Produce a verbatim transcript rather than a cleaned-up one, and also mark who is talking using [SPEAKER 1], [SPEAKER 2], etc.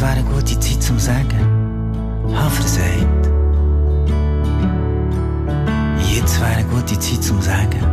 [SPEAKER 1] wäre eine gute Zeit zum Sagen, hab versagt. Jetzt wäre eine gute Zeit zum Sagen,